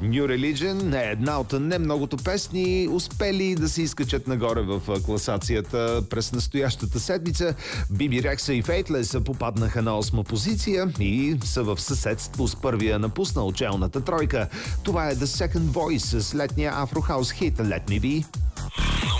New Religion е една от немногото песни, успели да се изкачат нагоре в класацията през настоящата седмица. Биби Рекса и Faithless попаднаха на 8-ма позиция и са в съседство с първия напуснал челната тройка. Това е The Second Voice с летния афрохаус хит Let Me Be.